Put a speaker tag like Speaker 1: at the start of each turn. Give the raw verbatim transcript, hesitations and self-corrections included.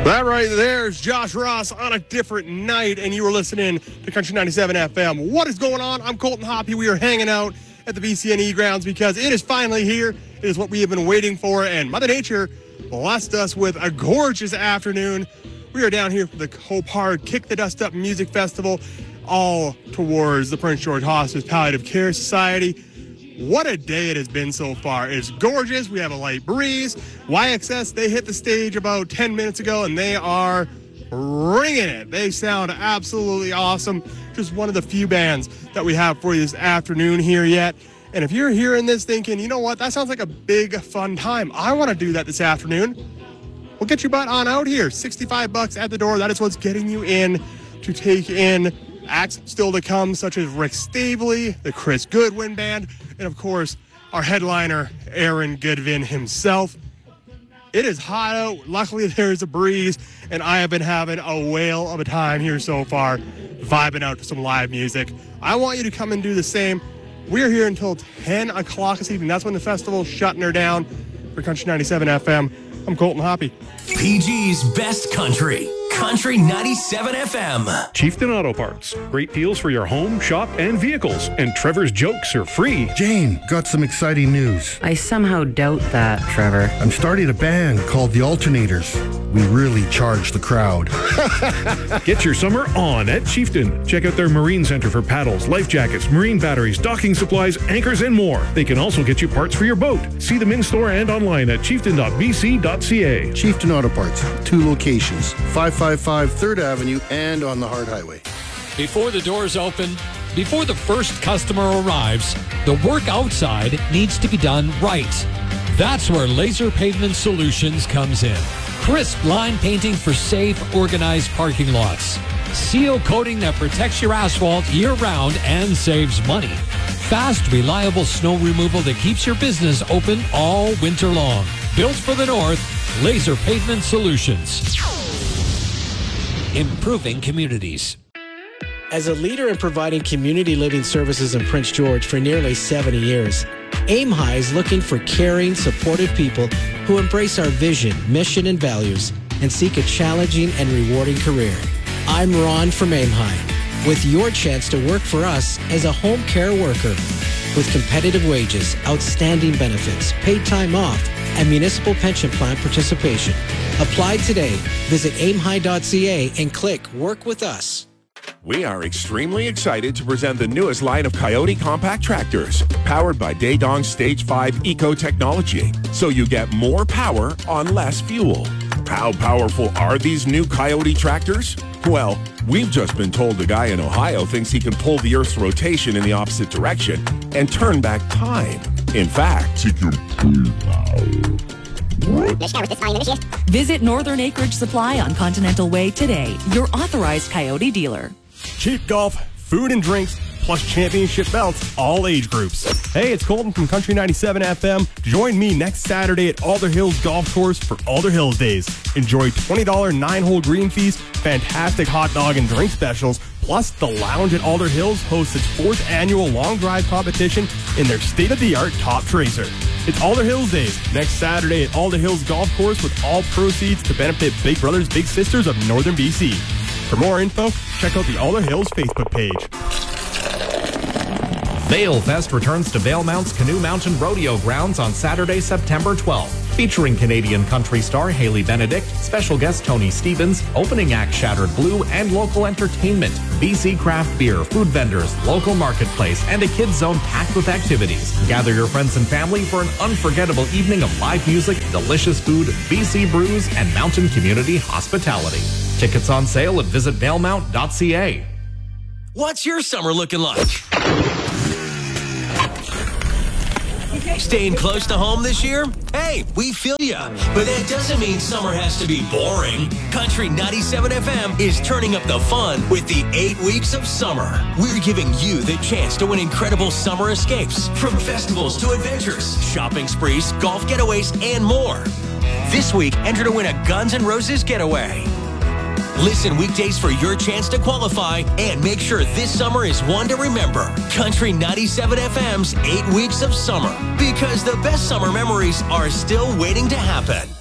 Speaker 1: That right there is Josh Ross on a different night, and you were listening to Country ninety-seven F M. What is going on? I'm Colton Hoppy. We are hanging out at the B C N E grounds because it is finally here. It is what we have been waiting for, and Mother Nature blessed us with a gorgeous afternoon. We are down here for the Copart Kick the Dust Up Music Festival, all towards the Prince George Hospice Palliative Care Society. What a day it has been so far. It's gorgeous. We have a light breeze. Y X S, they hit the stage about ten minutes ago, and they are bringing it. They sound absolutely awesome. Just one of the few bands that we have for you this afternoon here yet. And if you're hearing this thinking, you know what, that sounds like a big, fun time. I want to do that this afternoon. We'll get your butt on out here. sixty-five bucks at the door. That is what's getting you in to take in acts still to come, such as Rick Stavely, the Chris Goodwin Band, and of course, our headliner, Aaron Goodvin himself. It is hot out. Luckily, there's a breeze, and I have been having a whale of a time here so far, vibing out to some live music. I want you to come and do the same. We're here until ten o'clock this evening. That's when the festival's shutting her down. For Country ninety-seven F M, I'm Colton Hoppy.
Speaker 2: P G's Best Country. Country ninety-seven F M.
Speaker 3: Chieftain Auto Parts. Great deals for your home, shop, and vehicles. And Trevor's jokes are free.
Speaker 4: Jane, got some exciting news.
Speaker 5: I somehow doubt that, Trevor.
Speaker 4: I'm starting a band called The Alternators. We really charge the crowd.
Speaker 3: Get your summer on at Chieftain. Check out their Marine Center for paddles, life jackets, marine batteries, docking supplies, anchors, and more. They can also get you parts for your boat. See them in store and online at chieftain dot b c dot c a.
Speaker 4: Chieftain Auto Parts, two locations, five five five third Avenue and on the Hard Highway.
Speaker 6: Before the doors open, before the first customer arrives, the work outside needs to be done right. That's where Laser Pavement Solutions comes in. Crisp line painting for safe, organized parking lots. Seal coating that protects your asphalt year-round and saves money. Fast, reliable snow removal that keeps your business open all winter long. Built for the North, Laser Pavement Solutions. Improving communities.
Speaker 7: As a leader in providing community living services in Prince George for nearly seventy years, Aim High is looking for caring, supportive people who embrace our vision, mission, and values and seek a challenging and rewarding career. I'm Ron from Aim High, with your chance to work for us as a home care worker. With competitive wages, outstanding benefits, paid time off, and municipal pension plan participation. Apply today. Visit aim high dot c a and click Work with Us.
Speaker 8: We are extremely excited to present the newest line of Coyote compact tractors, powered by Daedong Stage five Eco technology, so you get more power on less fuel. How powerful are these new Coyote tractors? Well, we've just been told a guy in Ohio thinks he can pull the Earth's rotation in the opposite direction and turn back time. In fact, he can pull power.
Speaker 9: Visit Northern Acreage Supply on Continental Way today, your authorized Coyote dealer.
Speaker 1: Cheap golf, food and drinks, plus championship belts, all age groups. Hey, it's Colton from Country ninety-seven F M. Join me next Saturday at Alder Hills Golf Course for Alder Hills Days. Enjoy twenty dollars nine-hole green fees, fantastic hot dog and drink specials, plus the Lounge at Alder Hills hosts its fourth annual long drive competition in their state-of-the-art Top Tracer. It's Alder Hills Days next Saturday at Alder Hills Golf Course, with all proceeds to benefit Big Brothers Big Sisters of Northern B C. For more info, check out the Alder Hills Facebook page.
Speaker 10: Vail Fest returns to Vailmount's Canoe Mountain Rodeo Grounds on Saturday, September twelfth. Featuring Canadian country star Haley Benedict, special guest Tony Stevens, opening act Shattered Blue, and local entertainment, B C craft beer, food vendors, local marketplace, and a kids zone packed with activities. Gather your friends and family for an unforgettable evening of live music, delicious food, B C brews, and mountain community hospitality. Tickets on sale at visit vailmount dot c a.
Speaker 2: What's your summer looking like? Staying close to home this year? Hey, we feel ya. But that doesn't mean summer has to be boring. Country ninety-seven F M is turning up the fun with the eight weeks of summer. We're giving you the chance to win incredible summer escapes, from festivals to adventures, shopping sprees, golf getaways, and more. This week, enter to win a Guns N' Roses getaway. Listen weekdays for your chance to qualify, and make sure this summer is one to remember. Country ninety-seven F M's eight weeks of summer, because the best summer memories are still waiting to happen.